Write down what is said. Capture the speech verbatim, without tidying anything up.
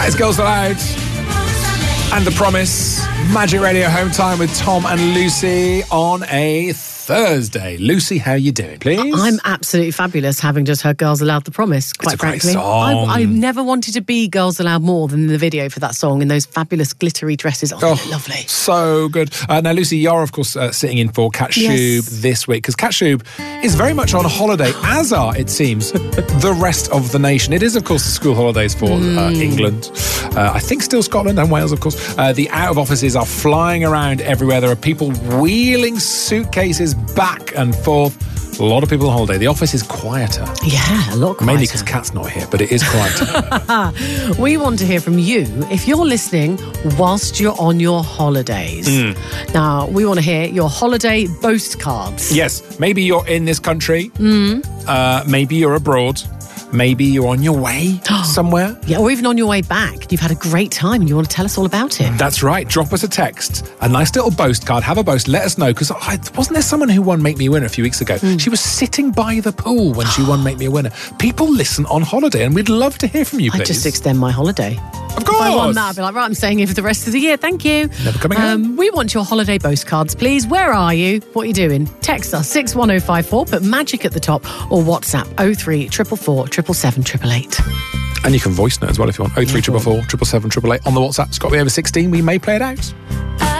That is Girls Aloud and The Promise. Magic Radio Home Time with Tom and Lucy on a Thursday. Lucy, how you doing, please? I'm absolutely fabulous, having just heard Girls Aloud The Promise, quite It's a great frankly. song. I, I never wanted to be Girls Aloud more than in the video for that song in those fabulous glittery dresses. Oh, Oh, lovely. So good. Uh, now, Lucy, you're, of course, uh, sitting in for Kat Yes. Shub this week, because Kat Shub is very much on holiday, as are, it seems, the rest of the nation. It is, of course, the school holidays for uh, England. Uh, I think still Scotland and Wales, of course. Uh, the out-of-offices are flying around everywhere. There are people wheeling suitcases back and forth. A lot of people on holiday. The office is quieter. Yeah, a lot quieter. Mainly because Kat's not here, but it is quieter. We want to hear from you if you're listening whilst you're on your holidays. Mm. Now, we want to hear your holiday boast cards. Yes, maybe you're in this country. Mm. Uh, maybe you're abroad. Maybe you're on your way somewhere. Yeah, or even on your way back. You've had a great time and you want to tell us all about it. That's right. Drop us a text, a nice little boast card. Have a boast. Let us know. Because wasn't there someone who won Make Me a Winner a few weeks ago? Mm. She was sitting by the pool when she won Make Me a Winner. People listen on holiday, and we'd love to hear from you, please. I'd just extend my holiday. Of course. If I won that, I'd be like, right, I'm staying here for the rest of the year. Thank you. Never coming um, home. We want your holiday boast cards, please. Where are you? What are you doing? Text us six one oh five four, put magic at the top, or WhatsApp oh three four four four seven seven seven eight eight. And you can voice note as well if you want. oh three four four four seven seven seven eight eight on the WhatsApp. It's got to be over sixteen. We may play it out.